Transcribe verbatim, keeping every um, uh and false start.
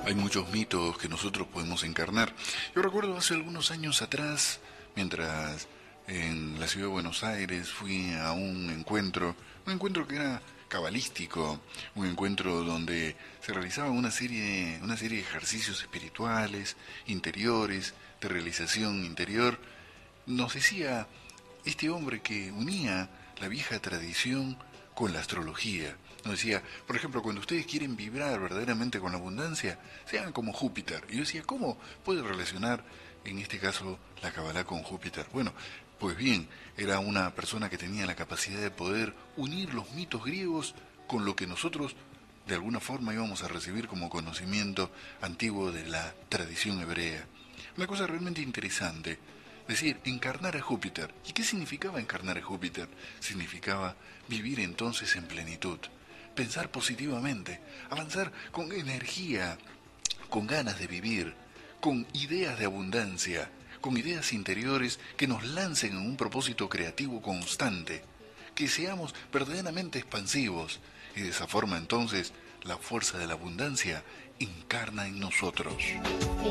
Hay muchos mitos que nosotros podemos encarnar. Yo recuerdo hace algunos años atrás, mientras en la ciudad de Buenos Aires fui a un encuentro, un encuentro que era cabalístico, un encuentro donde se realizaba una serie, una serie de ejercicios espirituales, interiores, de realización interior. Nos decía este hombre que unía la vieja tradición con la astrología. Nos decía, por ejemplo, cuando ustedes quieren vibrar verdaderamente con la abundancia, sean como Júpiter. Y yo decía, ¿cómo puede relacionar en este caso la Kabbalah con Júpiter? Bueno, pues bien, era una persona que tenía la capacidad de poder unir los mitos griegos con lo que nosotros de alguna forma íbamos a recibir como conocimiento antiguo de la tradición hebrea. Una cosa realmente interesante. Es decir, encarnar a Júpiter. ¿Y qué significaba encarnar a Júpiter? Significaba vivir entonces en plenitud, pensar positivamente, avanzar con energía, con ganas de vivir, con ideas de abundancia, con ideas interiores que nos lancen en un propósito creativo constante, que seamos verdaderamente expansivos y de esa forma entonces la fuerza de la abundancia encarna en nosotros.